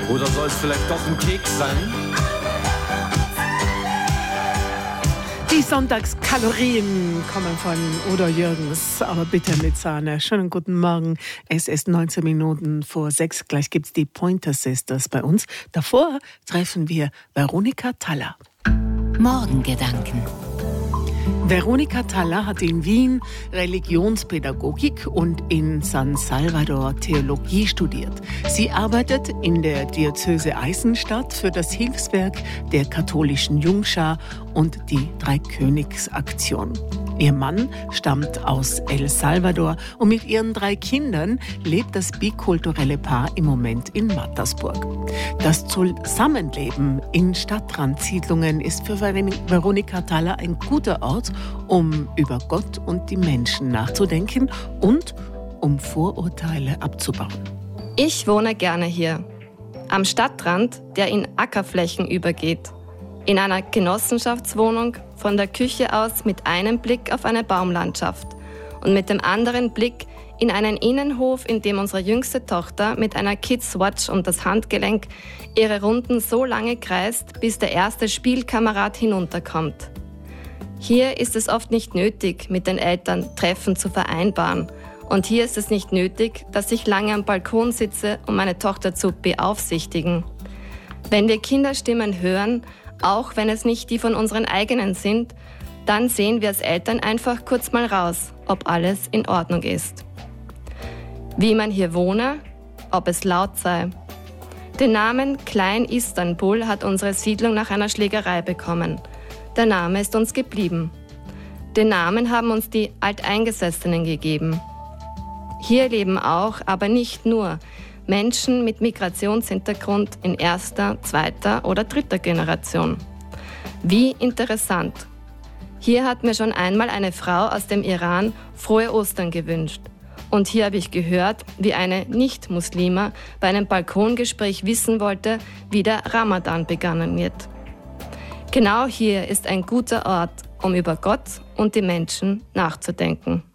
Oder soll es vielleicht doch ein Keks sein? Die Sonntagskalorien kommen von Udo Jürgens, aber bitte mit Sahne. Schönen guten Morgen. Es ist 19 Minuten vor 6. Gleich gibt's die Pointer Sisters bei uns. Davor treffen wir Veronika Thaller. Morgengedanken. Veronika Thaller hat in Wien Religionspädagogik und in San Salvador Theologie studiert. Sie arbeitet in der Diözese Eisenstadt für das Hilfswerk der katholischen Jungschar und die Dreikönigsaktion. Ihr Mann stammt aus El Salvador und mit ihren 3 Kindern lebt das bikulturelle Paar im Moment in Mattersburg. Das Zusammenleben in Stadtrandsiedlungen ist für Veronika Thaller ein guter Ort, um über Gott und die Menschen nachzudenken und um Vorurteile abzubauen. Ich wohne gerne hier, am Stadtrand, der in Ackerflächen übergeht. In einer Genossenschaftswohnung, von der Küche aus mit einem Blick auf eine Baumlandschaft und mit dem anderen Blick in einen Innenhof, in dem unsere jüngste Tochter mit einer Kids Watch um das Handgelenk ihre Runden so lange kreist, bis der erste Spielkamerad hinunterkommt. Hier ist es oft nicht nötig, mit den Eltern Treffen zu vereinbaren. Und hier ist es nicht nötig, dass ich lange am Balkon sitze, um meine Tochter zu beaufsichtigen. Wenn wir Kinderstimmen hören, auch wenn es nicht die von unseren eigenen sind, dann sehen wir als Eltern einfach kurz mal raus, ob alles in Ordnung ist. Wie man hier wohne, ob es laut sei. Den Namen Klein Istanbul hat unsere Siedlung nach einer Schlägerei bekommen. Der Name ist uns geblieben. Den Namen haben uns die Alteingesessenen gegeben. Hier leben auch, aber nicht nur, Menschen mit Migrationshintergrund in 1., 2. oder 3. Generation. Wie interessant. Hier hat mir schon einmal eine Frau aus dem Iran frohe Ostern gewünscht. Und hier habe ich gehört, wie eine Nicht-Muslima bei einem Balkongespräch wissen wollte, wie der Ramadan begonnen wird. Genau hier ist ein guter Ort, um über Gott und die Menschen nachzudenken.